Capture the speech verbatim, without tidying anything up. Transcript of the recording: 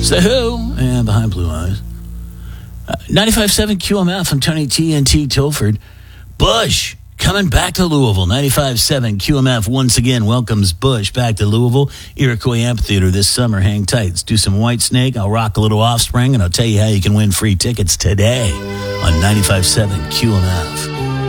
Say who? And behind blue eyes. Uh, ninety-five point seven Q M F. I'm Tony T N T Tilford. Bush coming back to Louisville. ninety-five point seven Q M F once again welcomes Bush back to Louisville. Iroquois Amphitheater this summer. Hang tight. Let's do some Whitesnake. I'll rock a little Offspring, and I'll tell you how you can win free tickets today on ninety-five point seven Q M F.